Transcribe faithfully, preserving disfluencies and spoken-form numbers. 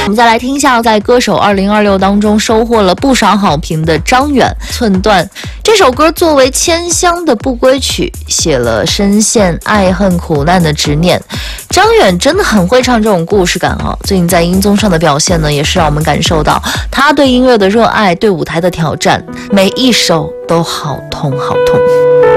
我们再来听一下，在歌手二零二六当中收获了不少好评的张远《寸断》这首歌，作为千香的不归曲，写了深陷爱恨苦难的执念。张远真的很会唱这种故事感哦，最近在音综上的表现呢，也是让我们感受到他对音乐的热爱，对舞台的挑战，每一首都好痛好痛。